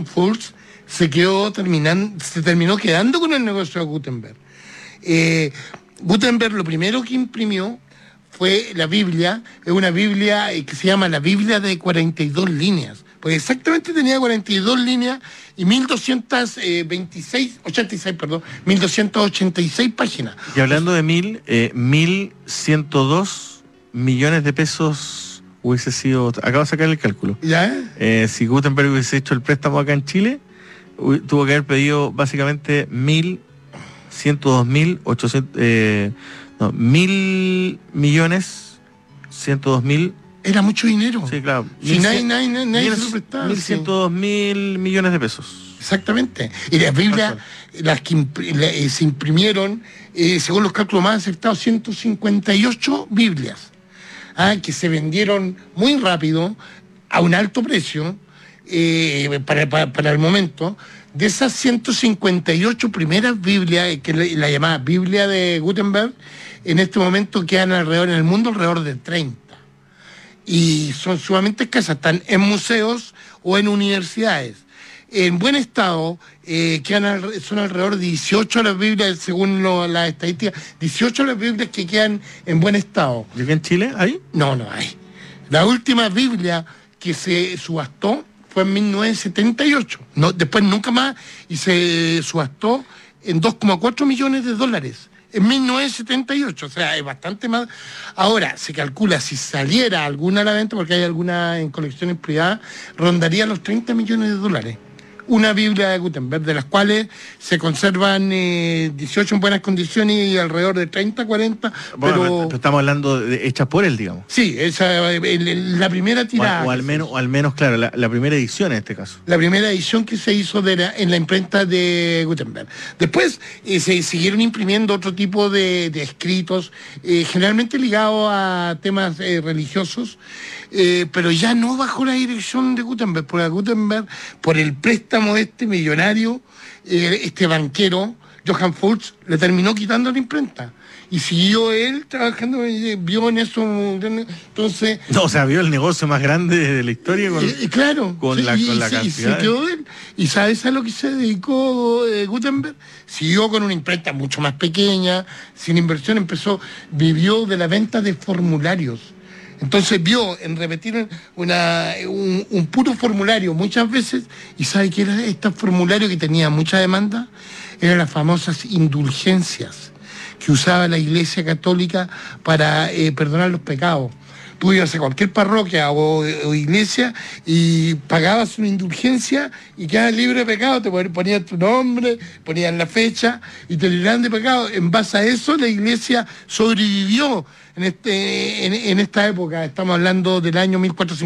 Johann Fultz se terminó quedando con el negocio de Gutenberg. Gutenberg lo primero que imprimió fue la Biblia, es una Biblia que se llama la Biblia de 42 líneas, porque exactamente tenía 42 líneas y 1286 páginas. Y hablando de 1.102 millones de pesos hubiese sido, acabo de sacar el cálculo. ¿Ya? Si Gutenberg hubiese hecho el préstamo acá en Chile, tuvo que haber pedido básicamente 1.102.000. Era mucho dinero. Sí, claro. Si nadie se lo prestaba. 1.102.000 millones de pesos. Exactamente. Y las Biblias, las que se imprimieron, según los cálculos más acertados, 158 Biblias, que se vendieron muy rápido, a un alto precio, para el momento. De esas 158 primeras Biblias, que la llamada Biblia de Gutenberg, en este momento quedan en el mundo alrededor de 30. Y son sumamente escasas, están en museos o en universidades. En buen estado, son alrededor de 18 las Biblias, según las estadísticas, 18 las Biblias que quedan en buen estado. ¿Y aquí en Chile hay? No hay. La última Biblia que se subastó fue en 1978, después nunca más, y se subastó en $2,4 millones en 1978, o sea, es bastante más. Ahora, se calcula, si saliera alguna a la venta, porque hay alguna en colecciones privadas, rondaría los $30 millones. Una Biblia de Gutenberg, de las cuales se conservan 18 en buenas condiciones y alrededor de 30, 40, pero estamos hablando de hechas por él, digamos. Sí, esa la primera tirada. O al menos, claro, la primera edición en este caso. La primera edición que se hizo en la imprenta de Gutenberg. Después se siguieron imprimiendo otro tipo de escritos, generalmente ligados a temas religiosos, pero ya no bajo la dirección de Gutenberg, porque a Gutenberg, por el préstamo millonario, este banquero, Johann Fultz, le terminó quitando la imprenta. Y siguió él trabajando, vio en eso, entonces... No, o sea, vio el negocio más grande de la historia con la cantidad. Y se quedó él. ¿Y sabes a lo que se dedicó Gutenberg? Siguió con una imprenta mucho más pequeña, sin inversión, vivió de la venta de formularios. Entonces vio en repetir un puro formulario muchas veces, y ¿sabe qué era este formulario que tenía mucha demanda? Eran las famosas indulgencias que usaba la Iglesia Católica para perdonar los pecados. Tú ibas a cualquier parroquia o iglesia y pagabas una indulgencia y quedabas libre de pecado, te ponían tu nombre, ponían la fecha y te libraban de pecado. En base a eso la iglesia sobrevivió en esta época. Estamos hablando del año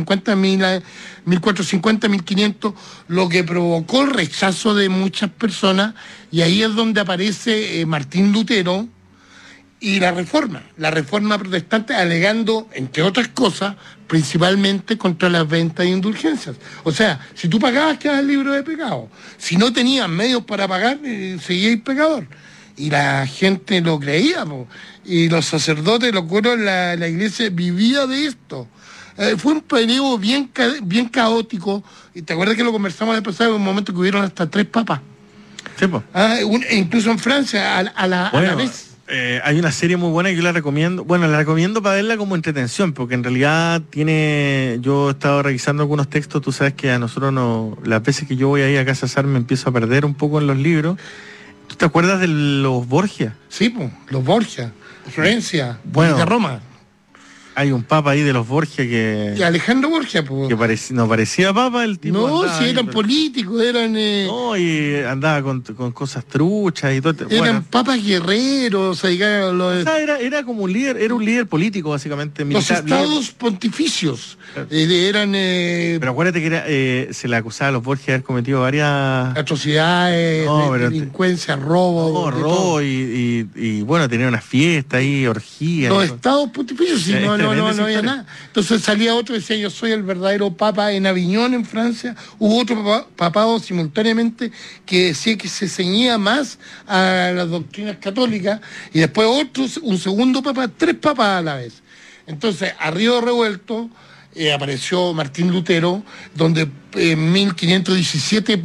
1450, 1500, lo que provocó el rechazo de muchas personas, y ahí es donde aparece Martín Lutero y la reforma protestante, alegando, entre otras cosas, principalmente contra las ventas de indulgencias. O sea, si tú pagabas, quedabas libre de pecado. Si no tenías medios para pagar, seguías pecador. Y la gente lo creía, y los sacerdotes, los curas, la iglesia vivía de esto. Fue un periodo bien caótico, y te acuerdas que lo conversamos después, en un momento que hubieron hasta 3 papas. Sí, pues. Incluso en Francia, a la vez. Hay una serie muy buena que yo la recomiendo. Bueno, la recomiendo para verla como entretención, porque en realidad yo he estado revisando algunos textos. Tú sabes que a nosotros las veces que yo voy ahí a Casa Sar me empiezo a perder un poco en los libros. ¿Tú te acuerdas de los Borgia? Sí, pues, los Borgia, Florencia, de Roma. Hay un papa ahí de los Borgia y Alejandro Borgia, pues. Que no parecía papa el tipo. No, si eran políticos, eran... No, y andaba con cosas truchas y todo. Eran papas guerreros, era como un líder, era un líder político, básicamente. Militar, los estados pontificios eran... Pero acuérdate que se le acusaba a los Borgia de haber cometido varias... atrocidades, delincuencia, robo. Robo y bueno, tener una fiesta ahí, orgías. Los estados pontificios, si no había nada. Entonces salía otro y decía, yo soy el verdadero papa en Aviñón, en Francia. Hubo otro papado simultáneamente que decía que se ceñía más a las doctrinas católicas, y después un segundo papa, 3 papas a la vez. Entonces, a río revuelto, apareció Martín Lutero, donde en 1517